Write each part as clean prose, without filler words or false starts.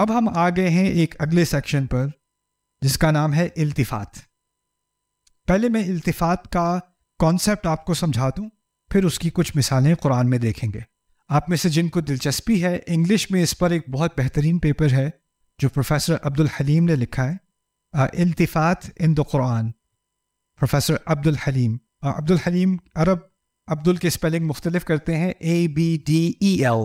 اب ہم آ گئے ہیں ایک اگلے سیکشن پر جس کا نام ہے التفات. پہلے میں التفات کا کانسیپٹ آپ کو سمجھا دوں، پھر اس کی کچھ مثالیں قرآن میں دیکھیں گے. آپ میں سے جن کو دلچسپی ہے، انگلش میں اس پر ایک بہت بہترین پیپر ہے جو پروفیسر عبدالحلیم نے لکھا ہے، التفات ان دا قرآن. پروفیسر عبدالحلیم، عبدالحلیم عرب عبدال کے اسپیلنگ مختلف کرتے ہیں، ABDEL،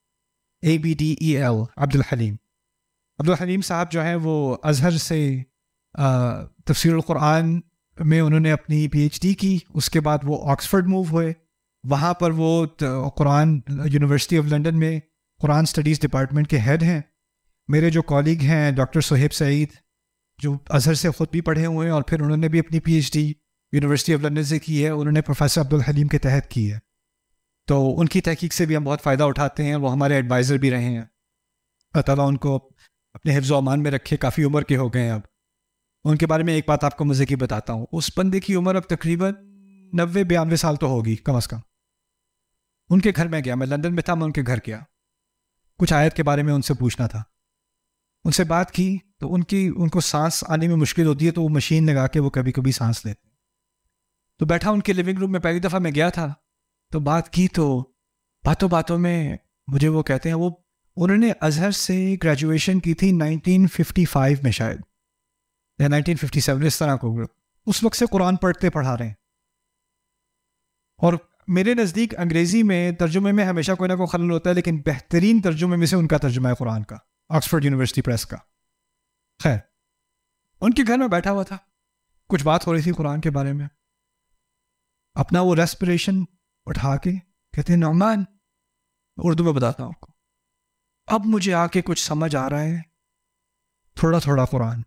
عبدالحلیم. عبدالحلیم صاحب جو ہیں وہ ازہر سے تفسیر القرآن میں انہوں نے اپنی PhD کی. اس کے بعد وہ آکسفورڈ موو ہوئے، وہاں پر وہ قرآن یونیورسٹی آف لنڈن میں قرآن اسٹڈیز ڈپارٹمنٹ کے ہیڈ ہیں. میرے جو کالیگ ہیں ڈاکٹر صہیب سعید، جو ازہر سے خود بھی پڑھے ہوئے ہیں اور پھر انہوں نے بھی اپنی PhD یونیورسٹی آف لنڈن سے کی ہے، انہوں نے پروفیسر عبدالحلیم کے تحت کی ہے. تو ان کی تحقیق سے بھی ہم بہت فائدہ اٹھاتے ہیں، وہ ہمارے ایڈوائزر بھی رہے ہیں. اللہ تعالیٰ ان کو اپنے حفظ و امان میں رکھے، کافی عمر کے ہو گئے ہیں اب. ان کے بارے میں ایک بات آپ کو مزے کی بتاتا ہوں. اس بندے کی عمر اب تقریباً 90-92 سال تو ہوگی کم از کم. ان کے گھر میں گیا، میں لندن میں تھا، میں ان کے گھر گیا، کچھ آیت کے بارے میں ان سے پوچھنا تھا. ان سے بات کی تو ان کو سانس آنے میں مشکل ہوتی ہے، تو وہ مشین لگا کے وہ کبھی کبھی سانس لیتے. تو بیٹھا ان کے لیونگ روم میں، پہلی دفعہ میں گیا تھا تو بات کی، تو باتوں میں مجھے وہ کہتے ہیں انہوں نے ازہر سے گریجویشن کی تھی 1955 میں شاید یا 1957 اس طرح کو. اس وقت سے قرآن پڑھا رہے ہیں. اور میرے نزدیک انگریزی میں ترجمے میں ہمیشہ کوئی نہ کوئی خلل ہوتا ہے، لیکن بہترین ترجمے میں سے ان کا ترجمہ ہے قرآن کا، آکسفورڈ یونیورسٹی پریس کا. خیر، ان کے گھر میں بیٹھا ہوا تھا، کچھ بات ہو رہی تھی قرآن کے بارے میں. اپنا وہ ریسپریشن اٹھا کے کہتے ہیں نعمان، اردو میں بتاتا ہوں آپ کو، اب مجھے آ کے کچھ سمجھ آ رہا ہے تھوڑا تھوڑا قرآن.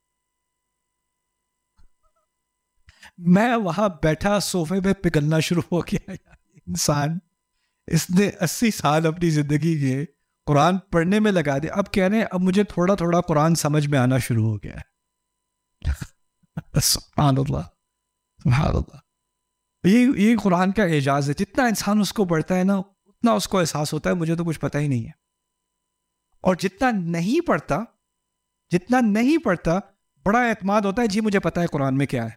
میں وہاں بیٹھا صوفے پہ پگھلنا شروع ہو گیا. انسان اس نے 80 سال اپنی زندگی کے قرآن پڑھنے میں لگا دے، اب کہہ رہے ہیں اب مجھے تھوڑا تھوڑا قرآن سمجھ میں آنا شروع ہو گیا ہے. سبحان اللہ، سبحان اللہ. یہ قرآن کا اعجاز ہے. جتنا انسان اس کو پڑھتا ہے نا، اتنا اس کو احساس ہوتا ہے مجھے تو کچھ پتہ ہی نہیں ہے. اور جتنا نہیں پڑھتا بڑا اعتماد ہوتا ہے، جی مجھے پتہ ہے قرآن میں کیا ہے.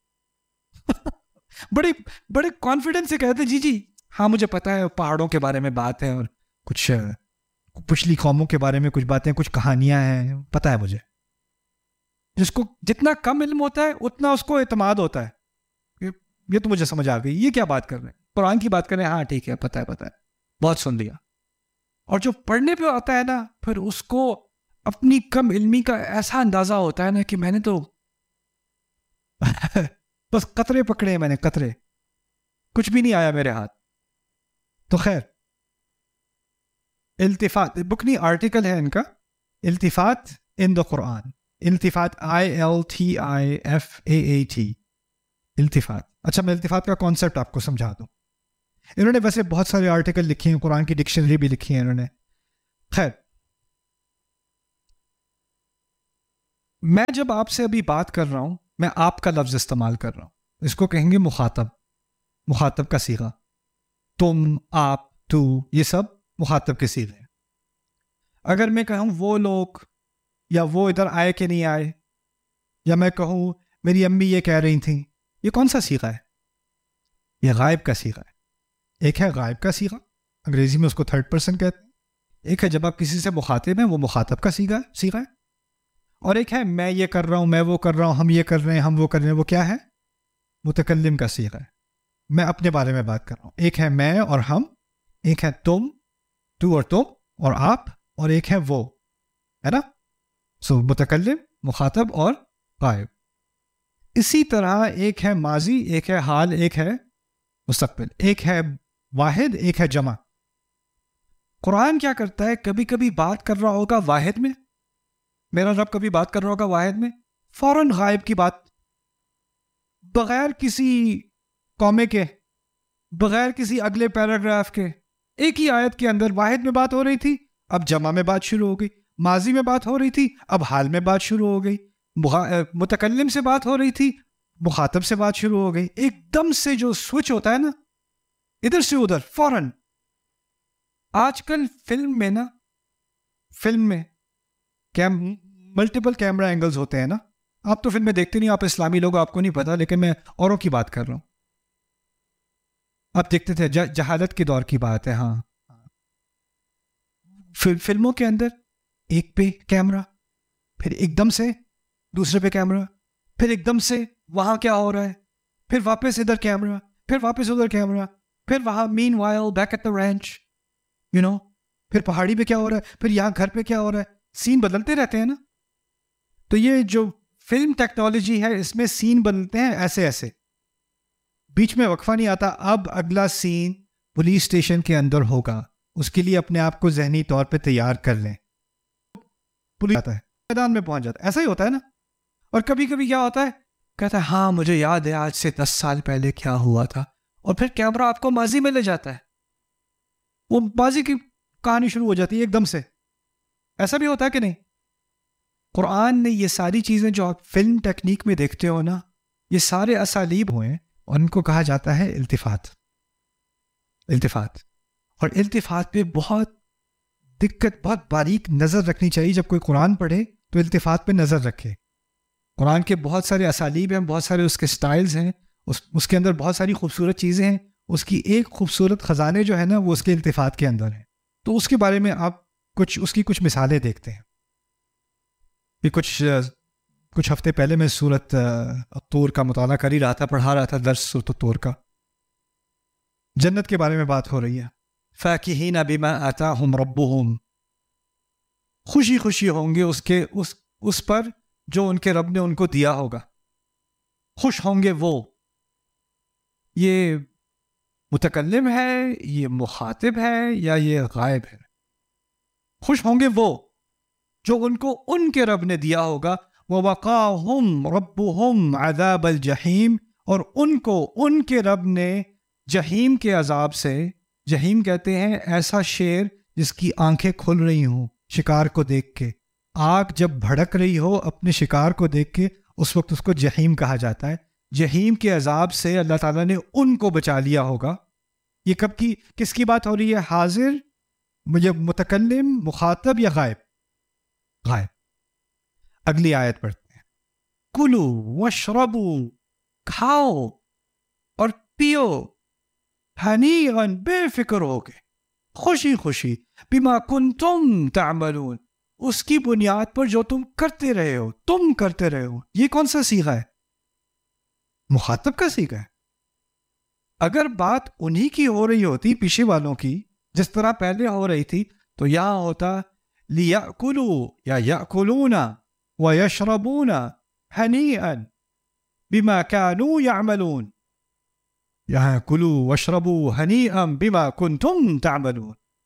بڑے کانفیڈنس سے کہتے ہیں جی ہاں مجھے پتہ ہے، پہاڑوں کے بارے میں بات ہے اور کچھ پچھلی قوموں کے بارے میں کچھ باتیں، کچھ کہانیاں ہیں، پتہ ہے مجھے. جس کو جتنا کم علم ہوتا ہے اتنا اس کو اعتماد ہوتا ہے، یہ تو مجھے سمجھ آ گئی، یہ کیا بات کر رہے ہیں، قرآن کی بات کر رہے ہیں، ہاں ٹھیک ہے، پتہ ہے، بہت سن لیا. اور جو پڑھنے پہ آتا ہے نا، پھر اس کو اپنی کم علمی کا ایسا اندازہ ہوتا ہے نا کہ میں نے تو بس قطرے پکڑے ہیں، میں نے قطرے، کچھ بھی نہیں آیا میرے ہاتھ. تو خیر، التفات بکنی آرٹیکل ہے ان کا، التفات ان دا قرآن، التفات ILTIFAAT، التفات. اچھا، میں التفات کا کانسیپٹ آپ کو سمجھا دوں. انہوں نے ویسے بہت سارے آرٹیکل لکھے ہیں، قرآن کی ڈکشنری بھی لکھی ہے انہوں نے. خیر، میں جب آپ سے ابھی بات کر رہا ہوں، میں آپ کا لفظ استعمال کر رہا ہوں، اس کو کہیں گے مخاطب کا صیغہ. تم، آپ، تو، یہ سب مخاطب کے صیغے ہیں. اگر میں کہوں وہ لوگ، یا وہ ادھر آئے کہ نہیں آئے، یا میں کہوں میری امی یہ کہہ رہی تھیں، یہ کون سا صیغہ ہے؟ یہ غائب کا صیغہ ہے. ایک ہے غائب کا صیغہ، انگریزی میں اس کو تھرڈ پرسن کہتے ہیں. ایک ہے جب آپ کسی سے مخاطب ہیں، وہ مخاطب کا صیغہ ہے. اور ایک ہے میں یہ کر رہا ہوں، میں وہ کر رہا ہوں، ہم یہ کر رہے ہیں، ہم وہ کر رہے ہیں، وہ کیا ہے؟ متکلم کا صیغہ ہے. میں اپنے بارے میں بات کر رہا ہوں. ایک ہے میں اور ہم، ایک ہے تم، تو اور تم اور آپ، اور ایک ہے وہ، ہے نا؟ سو متکلم، مخاطب اور غائب. اسی طرح ایک ہے ماضی، ایک ہے حال، ایک ہے مستقبل، ایک ہے واحد، ایک ہے جمع. قرآن کیا کرتا ہے؟ کبھی کبھی بات کر رہا ہوگا واحد میں، میرا رب کبھی بات کر رہا ہوگا واحد میں، فوراً غائب کی بات، بغیر کسی کومے کے، بغیر کسی اگلے پیراگراف کے، ایک ہی آیت کے اندر واحد میں بات ہو رہی تھی، اب جمع میں بات شروع ہو گئی. ماضی میں بات ہو رہی تھی، اب حال میں بات شروع ہو گئی. متکلم سے بات ہو رہی تھی، مخاطب سے بات شروع ہو گئی. ایک دم سے جو سوئچ ہوتا ہے نا، ادھر سے ادھر فوراً. آج کل فلم میں ملٹیپل کیمرہ اینگلز ہوتے ہیں نا. آپ تو فلمیں دیکھتے نہیں, آپ اسلامی لوگ, آپ کو نہیں پتا, لیکن میں اوروں کی بات کر رہا ہوں. آپ دیکھتے تھے, جہالت کے دور کی بات ہے. ہاں, فلموں کے اندر ایک پہ کیمرہ, پھر ایک دم سے دوسرے پہ کیمرہ, پھر ایک دم سے وہاں کیا ہو رہا ہے, پھر واپس ادھر کیمرہ, پھر واپس ادھر کیمرہ, پھر وہاں مین while back at the wrench, you know, پھر پہاڑی پہ کیا ہو رہا ہے, پھر یہاں گھر پہ کیا ہو رہا ہے. سین بدلتے رہتے ہیں نا. تو یہ جو فلم ٹیکنالوجی ہے اس میں سین بدلتے ہیں ایسے ایسے, بیچ میں وقفہ نہیں آتا. اب اگلا سین پولیس اسٹیشن کے اندر ہوگا, اس کے لیے اپنے آپ کو ذہنی طور پہ تیار کر لیں. پولیس آتا ہے, میدان میں پہنچ جاتا ہے, ایسا ہی ہوتا ہے نا. اور کبھی کبھی کیا ہوتا ہے, کہتا ہے ہاں مجھے یاد ہے آج سے 10 سال پہلے کیا ہوا تھا, اور پھر کیمرہ آپ کو ماضی میں لے جاتا ہے, وہ ماضی کی کہانی شروع ہو جاتی ہے ایک دم سے. ایسا بھی ہوتا ہے کہ نہیں؟ قرآن نے یہ ساری چیزیں جو آپ فلم ٹیکنیک میں دیکھتے ہو نا, یہ سارے اسالیب ہوئے, اور ان کو کہا جاتا ہے التفات. التفات, اور التفات پہ بہت دقت, بہت باریک نظر رکھنی چاہیے. جب کوئی قرآن پڑھے تو التفات پہ نظر رکھے. قرآن کے بہت سارے اسالیب ہیں, بہت سارے اس کے سٹائلز ہیں, اس کے اندر بہت ساری خوبصورت چیزیں ہیں. اس کی ایک خوبصورت خزانے جو ہے نا وہ اس کے التفات کے اندر ہیں. تو اس کے بارے میں آپ اس کی کچھ مثالیں دیکھتے ہیں. یہ کچھ ہفتے پہلے میں سورت الطور کا مطالعہ کر ہی رہا تھا, پڑھا رہا تھا درس سورت الطور کا. جنت کے بارے میں بات ہو رہی ہے. فاکہین بما آتاہم ربہم, خوشی خوشی ہوں گے اس پر جو ان کے رب نے ان کو دیا ہوگا. خوش ہوں گے وہ. یہ متکلم ہے, یہ مخاطب ہے, یا یہ غائب ہے؟ خوش ہوں گے وہ جو ان کو ان کے رب نے دیا ہوگا. وَوَقَاهُمْ رَبُّهُمْ عَذَابَ الْجَحِيمِ, اور ان کو ان کے رب نے جہیم کے عذاب سے, جہیم کہتے ہیں ایسا شیر جس کی آنکھیں کھل رہی ہوں شکار کو دیکھ کے. آگ جب بھڑک رہی ہو اپنے شکار کو دیکھ کے, اس وقت اس کو جہیم کہا جاتا ہے. جہیم کے عذاب سے اللہ تعالیٰ نے ان کو بچا لیا ہوگا. یہ کب کی, کس کی بات ہو رہی ہے؟ حاضر, مجھے متکلم, مخاطب, یا غائب؟ غائب. اگلی آیت پڑھتے ہیں. کلو واشربو, کھاؤ اور پیو, ہنیئن, بے فکر ہو کے, خوشی خوشی, بما کنتم تعملون, اس کی بنیاد پر جو تم کرتے رہے ہو, تم کرتے رہے ہو. یہ کون سا صیغہ ہے؟ مخاطب کا صیغہ ہے. اگر بات انہی کی ہو رہی ہوتی, پیچھے والوں کی, جس طرح پہلے ہو رہی تھی, تو یہاں ہوتا لیأکلوا یا یأکلون ویشربون ہنیئا بما كانوا يعملون. یہاں کلو واشربوا ہنیئا بما کنتم تعملون.